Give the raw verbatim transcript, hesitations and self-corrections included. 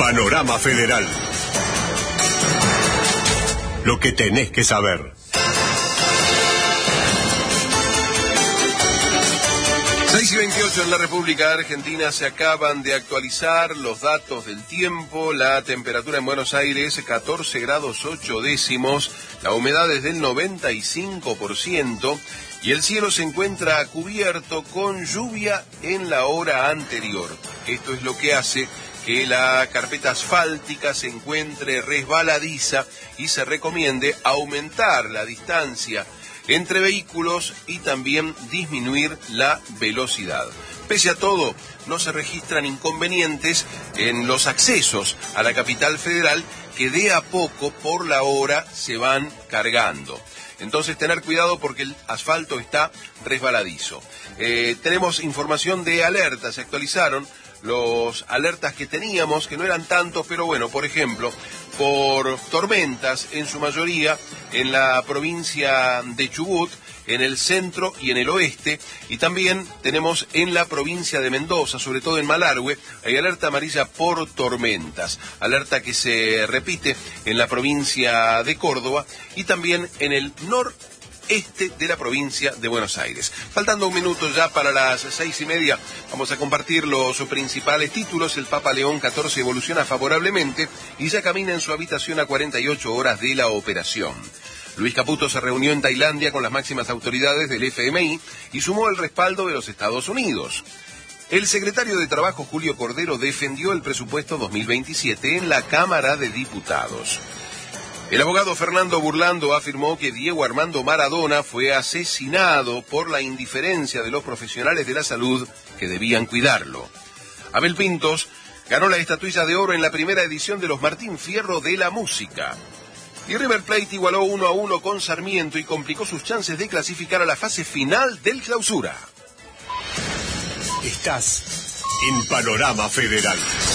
Panorama Federal. Lo que tenés que saber. seis y veintiocho en la República Argentina. Se acaban de actualizar los datos del tiempo. La temperatura en Buenos Aires, catorce grados ocho décimos. La humedad es del noventa y cinco por ciento. Y el cielo se encuentra cubierto con lluvia en la hora anterior. Esto es lo que hace que la carpeta asfáltica se encuentre resbaladiza y se recomiende aumentar la distancia entre vehículos y también disminuir la velocidad. Pese a todo, no se registran inconvenientes en los accesos a la capital federal, que de a poco por la hora se van cargando. Entonces, tener cuidado porque el asfalto está resbaladizo. Eh, tenemos información de alertas, se actualizaron los alertas que teníamos, que no eran tantos, pero bueno, por ejemplo, por tormentas, en su mayoría en la provincia de Chubut, en el centro y en el oeste, y también tenemos en la provincia de Mendoza, sobre todo en Malargüe, hay alerta amarilla por tormentas, alerta que se repite en la provincia de Córdoba y también en el noreste este de la provincia de Buenos Aires. Faltando un minuto ya para las seis y media, vamos a compartir los principales títulos. El Papa León catorce evoluciona favorablemente y ya camina en su habitación a cuarenta y ocho horas de la operación. Luis Caputo se reunió en Tailandia con las máximas autoridades del F M I y sumó el respaldo de los Estados Unidos. El secretario de Trabajo, Julio Cordero, defendió el presupuesto dos mil veintisiete en la Cámara de Diputados. El abogado Fernando Burlando afirmó que Diego Armando Maradona fue asesinado por la indiferencia de los profesionales de la salud que debían cuidarlo. Abel Pintos ganó la estatuilla de oro en la primera edición de los Martín Fierro de la música. Y River Plate igualó uno a uno con Sarmiento y complicó sus chances de clasificar a la fase final del Clausura. Estás en Panorama Federal.